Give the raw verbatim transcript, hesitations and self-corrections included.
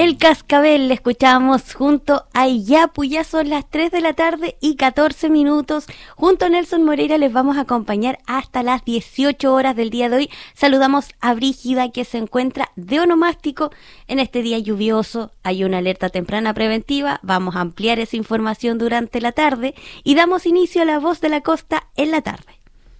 El Cascabel le escuchamos junto a Iyapu. Ya son las tres de la tarde y catorce minutos. Junto a Nelson Moreira les vamos a acompañar hasta las dieciocho horas del día de hoy. Saludamos a Brígida, que se encuentra de onomástico en este día lluvioso. Hay una alerta temprana preventiva. Vamos a ampliar esa información durante la tarde y damos inicio a La Voz de la Costa en la tarde.